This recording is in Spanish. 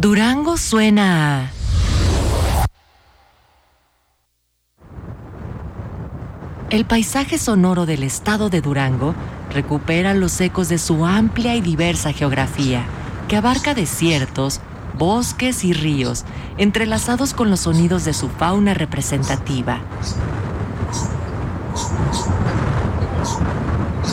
Durango suena a... El paisaje sonoro del estado de Durango recupera los ecos de su amplia y diversa geografía, que abarca desiertos, bosques y ríos, entrelazados con los sonidos de su fauna representativa.